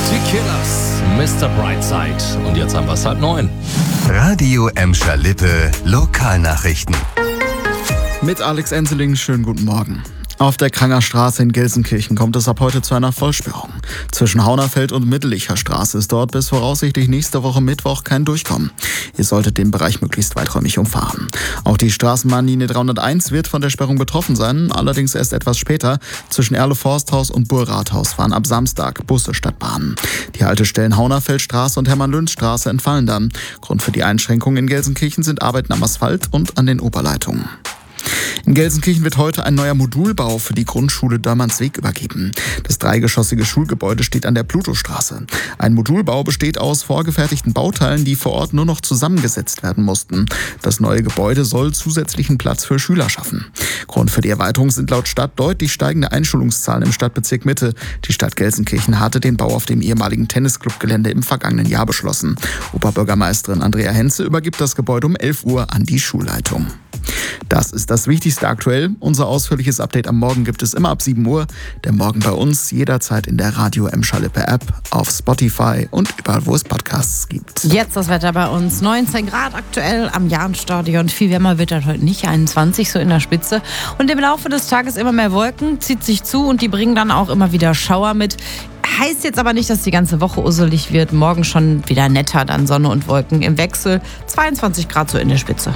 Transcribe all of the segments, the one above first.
Die Killers, Mr. Brightside. Und jetzt haben wir es 8:30. Radio Emscher Lippe, Lokalnachrichten. Mit Alex Enseling, schönen guten Morgen. Auf der Kranger Straße in Gelsenkirchen kommt es ab heute zu einer Vollsperrung. Zwischen Haunerfeld und Mittelicher Straße ist dort bis voraussichtlich nächste Woche Mittwoch kein Durchkommen. Ihr solltet den Bereich möglichst weiträumig umfahren. Auch die Straßenbahnlinie 301 wird von der Sperrung betroffen sein, allerdings erst etwas später. Zwischen Erle-Forsthaus und Burrathaus fahren ab Samstag Busse statt Bahnen. Die Haltestellen Haunerfeldstraße und Hermann-Löns-Straße entfallen dann. Grund für die Einschränkungen in Gelsenkirchen sind Arbeiten am Asphalt und an den Oberleitungen. In Gelsenkirchen wird heute ein neuer Modulbau für die Grundschule Dörmannsweg übergeben. Das dreigeschossige Schulgebäude steht an der Plutostraße. Ein Modulbau besteht aus vorgefertigten Bauteilen, die vor Ort nur noch zusammengesetzt werden mussten. Das neue Gebäude soll zusätzlichen Platz für Schüler schaffen. Grund für die Erweiterung sind laut Stadt deutlich steigende Einschulungszahlen im Stadtbezirk Mitte. Die Stadt Gelsenkirchen hatte den Bau auf dem ehemaligen Tennisclubgelände im vergangenen Jahr beschlossen. Oberbürgermeisterin Andrea Henze übergibt das Gebäude um 11 Uhr an die Schulleitung. Das ist das Wichtigste aktuell. Unser ausführliches Update am Morgen gibt es immer ab 7 Uhr. Der Morgen bei uns jederzeit in der Radio Emscher Lippe App, auf Spotify und überall, wo es Podcasts gibt. Jetzt das Wetter bei uns. 19 Grad aktuell am Jahnstadion. Viel wärmer wird das heute nicht. 21 so in der Spitze. Und im Laufe des Tages immer mehr Wolken, zieht sich zu und die bringen dann auch immer wieder Schauer mit. Heißt jetzt aber nicht, dass die ganze Woche usselig wird. Morgen schon wieder netter, dann Sonne und Wolken im Wechsel. 22 Grad so in der Spitze.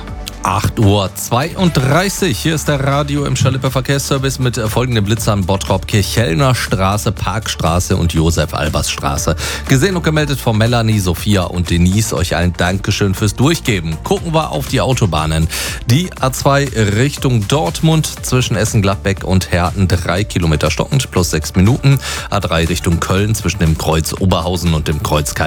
8:32 Uhr. Hier ist der Radio Emscher Lippe Verkehrsservice mit folgenden Blitzern: Bottrop, Kirchhellner Straße, Parkstraße und Josef-Albers-Straße. Gesehen und gemeldet von Melanie, Sophia und Denise. Euch allen Dankeschön fürs Durchgeben. Gucken wir auf die Autobahnen. Die A2 Richtung Dortmund zwischen Essen-Gladbeck und Herten 3 Kilometer stockend plus 6 Minuten. A3 Richtung Köln zwischen dem Kreuz Oberhausen und dem Kreuz